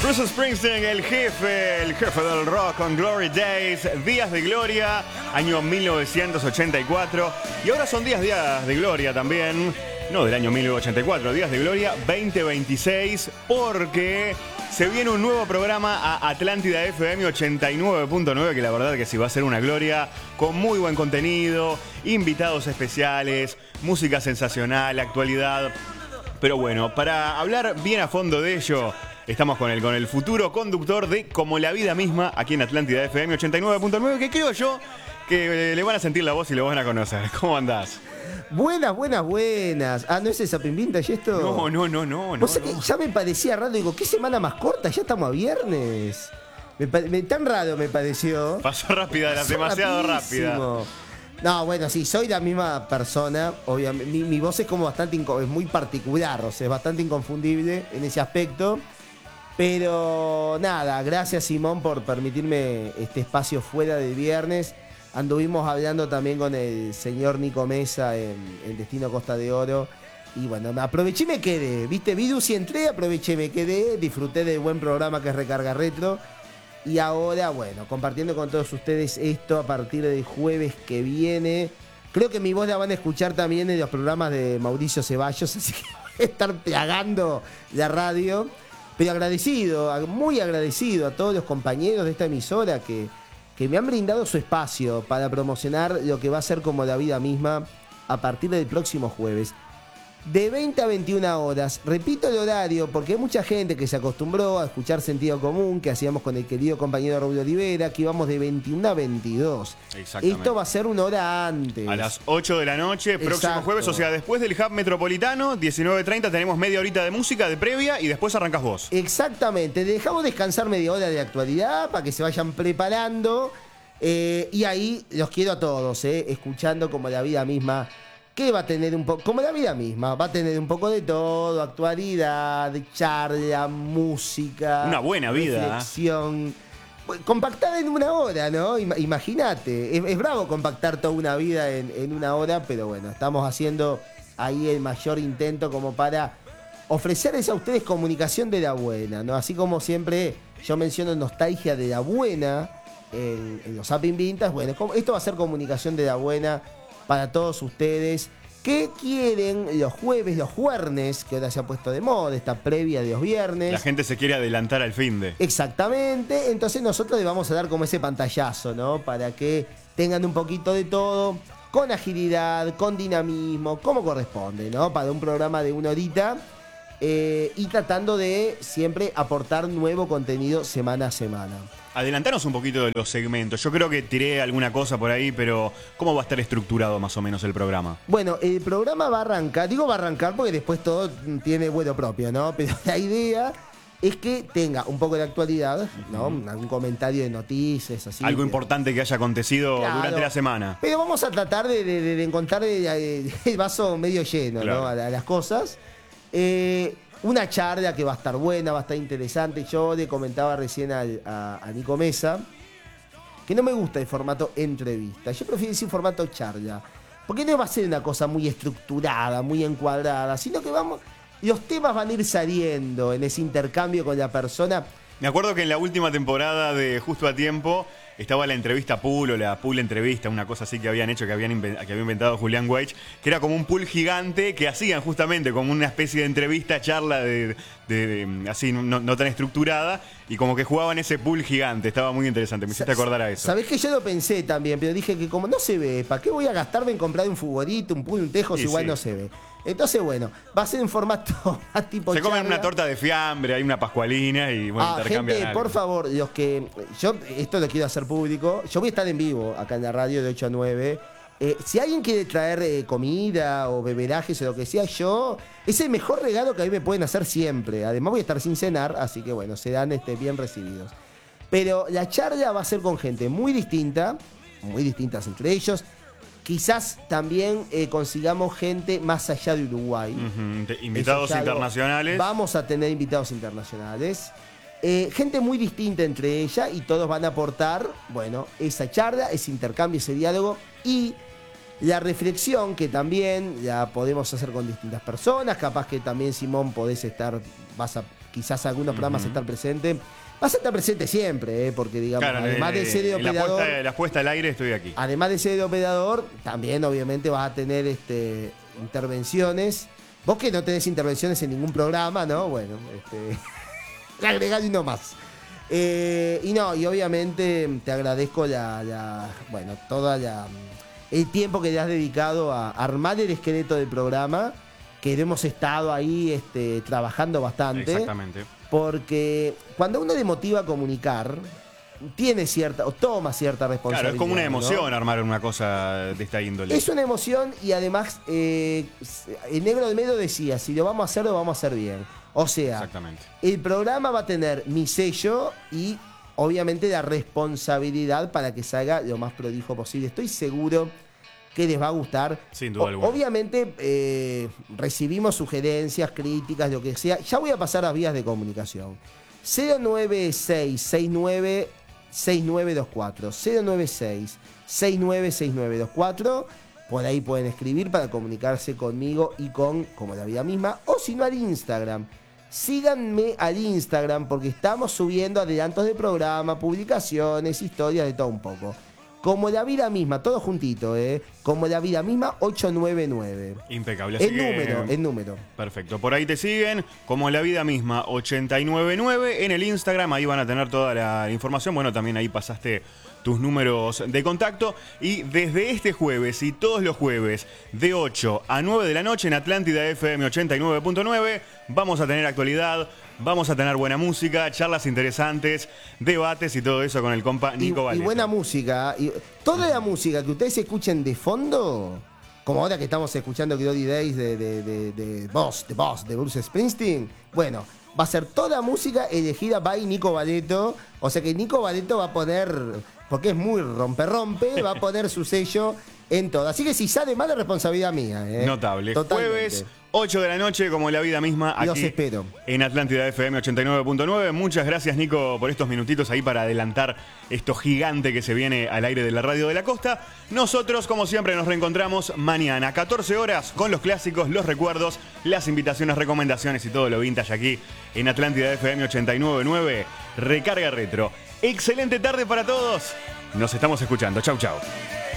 Bruce Springsteen, el jefe del rock con Glory Days, Días de Gloria, año 1984. Y ahora son días de gloria también, no del año 1984, Días de Gloria 2026, porque se viene un nuevo programa a Atlántida FM 89.9, que la verdad que sí va a ser una gloria, con muy buen contenido, invitados especiales, música sensacional, actualidad. Pero bueno, para hablar bien a fondo de ello, estamos con el futuro conductor de Como la Vida Misma, aquí en Atlántida FM 89.9, que creo yo que le van a sentir la voz y lo van a conocer. ¿Cómo andás? Buenas. Ah, ¿no es esa Pimpinta y esto? No. Vos sabés que ya me parecía raro, digo, ¿qué semana más corta? Ya estamos a viernes. Tan raro me pareció. Pasó rápida, demasiado rápida. No, bueno, sí, soy la misma persona. Obviamente, mi voz es como bastante es muy particular, o sea, es bastante inconfundible en ese aspecto. Pero nada, gracias Simón por permitirme este espacio fuera del viernes. Anduvimos hablando también con el señor Nico Mesa en Destino Costa de Oro. Y bueno, me aproveché y me quedé. Viste, vi Duci, entré, aproveché y me quedé. Disfruté del buen programa que es Recarga Retro. Y ahora, bueno, compartiendo con todos ustedes esto a partir del jueves que viene. Creo que mi voz la van a escuchar también en los programas de Mauricio Ceballos, así que voy a estar plagando la radio. Pero muy agradecido a todos los compañeros de esta emisora que me han brindado su espacio para promocionar lo que va a ser Como la Vida Misma a partir del próximo jueves. De 20 a 21 horas. Repito el horario porque hay mucha gente que se acostumbró a escuchar Sentido Común, que hacíamos con el querido compañero Raúl Olivera, que íbamos de 21 a 22. Exactamente. Esto va a ser una hora antes. A las 8 de la noche, próximo Exacto. jueves, o sea, después del Hub Metropolitano, 19:30, tenemos media horita de música de previa y después arrancas vos. Exactamente. Dejamos descansar media hora de actualidad para que se vayan preparando. Y ahí los quiero a todos, escuchando Como la Vida Misma. Que va a tener un poco, como la vida misma, va a tener un poco de todo, actualidad, charla, música. Una buena vida. Reflexión. Compactada en una hora, ¿no? Imagínate. Es bravo compactar toda una vida en una hora, pero bueno, estamos haciendo ahí el mayor intento como para ofrecerles a ustedes comunicación de la buena, ¿no? Así como siempre yo menciono nostalgia de la buena en los Zapping Vintas, bueno, esto va a ser comunicación de la buena para todos ustedes que quieren los jueves, los juernes, que ahora se ha puesto de moda, esta previa de los viernes. La gente se quiere adelantar al finde. Exactamente, entonces nosotros les vamos a dar como ese pantallazo, ¿no? Para que tengan un poquito de todo, con agilidad, con dinamismo, como corresponde, ¿no? Para un programa de una horita y tratando de siempre aportar nuevo contenido semana a semana. Adelantanos un poquito de los segmentos. Yo creo que tiré alguna cosa por ahí, pero ¿cómo va a estar estructurado más o menos el programa? Bueno, el programa va a arrancar porque después todo tiene vuelo propio, ¿no? Pero la idea es que tenga un poco de actualidad, ¿no? Algún comentario de noticias, así. Algo importante que haya acontecido durante la semana. Pero vamos a tratar de encontrar el vaso medio lleno, claro, ¿no? A las cosas. Una charla que va a estar buena, va a estar interesante. Yo le comentaba recién a Nico Mesa que no me gusta el formato entrevista. Yo prefiero decir formato charla. Porque no va a ser una cosa muy estructurada, muy encuadrada, sino que los temas van a ir saliendo en ese intercambio con la persona. Me acuerdo que en la última temporada de Justo a Tiempo estaba la entrevista pool o la pool entrevista, una cosa así que habían hecho, que había inventado Julián Weich, que era como un pool gigante que hacían justamente como una especie de entrevista, charla de así no tan estructurada, y como que jugaban ese pool gigante. Estaba muy interesante, me hiciste acordar a eso. Sabés que yo lo pensé también, pero dije que como no se ve, ¿para qué voy a gastarme en comprar un futbolito, un pool, un tejo si igual no se ve? Entonces, bueno, va a ser en formato más tipo se comen charla. una torta de fiambre, hay una pascualina y bueno, intercambian gente, algo. por favor, yo esto lo quiero hacer público. Yo voy a estar en vivo acá en la radio de 8 a 9. Si alguien quiere traer comida o beberajes o lo que sea, es el mejor regalo que a mí me pueden hacer siempre. Además voy a estar sin cenar, así que bueno, serán bien recibidos. Pero la charla va a ser con gente muy distintas entre ellos. Quizás también consigamos gente más allá de Uruguay. Invitados internacionales. Vamos a tener invitados internacionales. Gente muy distinta entre ellas y todos van a aportar, bueno, esa charla, ese intercambio, ese diálogo y la reflexión que también la podemos hacer con distintas personas. Capaz que también, Simón, vas a quizás algunos programas estar presente. Vas a estar presente siempre, porque digamos, Claro, además de ser de operador, la puesta al aire estoy aquí. además de ser de operador, también obviamente vas a tener intervenciones. Vos que no tenés intervenciones en ningún programa, ¿no? Bueno, le agregás uno más. Y obviamente te agradezco todo el tiempo que le has dedicado a armar el esqueleto del programa, que hemos estado ahí trabajando bastante. Exactamente. Porque cuando uno le motiva a comunicar, toma cierta responsabilidad. Claro, es como una emoción, ¿no? Armar una cosa de esta índole. Es una emoción y además el Negro de Medio decía, si lo vamos a hacer, lo vamos a hacer bien. O sea, Exactamente. el programa va a tener mi sello y obviamente la responsabilidad para que salga lo más prolijo posible. Estoy seguro que les va a gustar. Sin duda alguna. Obviamente recibimos sugerencias, críticas, lo que sea. Ya voy a pasar a vías de comunicación. 09669-6924. 096-696924. Por ahí pueden escribir para comunicarse conmigo y con Como la Vida Misma. O si no, al Instagram. Síganme al Instagram porque estamos subiendo adelantos de programa, publicaciones, historias, de todo un poco. Como la Vida Misma, todo juntito, Como la Vida Misma 899. Impecable. Así El número. Perfecto. Por ahí te siguen, Como la Vida Misma 899 en el Instagram. Ahí van a tener toda la información. Bueno, también ahí pasaste tus números de contacto. Y desde este jueves y todos los jueves de 8 a 9 de la noche en Atlántida FM 89.9 vamos a tener actualidad, vamos a tener buena música, charlas interesantes, debates y todo eso con el compa Nico Valeto. Y buena música. Y toda la música que ustedes escuchen de fondo, como ahora que estamos escuchando Glory Days de Boss, de Bruce Springsteen, bueno, va a ser toda música elegida by Nico Valeto. O sea que Nico Valeto va a poner, porque es muy rompe, va a poner su sello en todo. Así que si sale mal, es responsabilidad mía. Notable. Totalmente. Jueves, 8 de la noche, Como la Vida Misma, aquí Los espero. en Atlántida FM 89.9. Muchas gracias, Nico, por estos minutitos ahí para adelantar esto gigante que se viene al aire de la Radio de la Costa. Nosotros, como siempre, nos reencontramos mañana, 14 horas, con los clásicos, los recuerdos, las invitaciones, recomendaciones y todo lo vintage aquí en Atlántida FM 89.9. Recarga Retro. Excelente tarde para todos. Nos estamos escuchando. Chau, chau.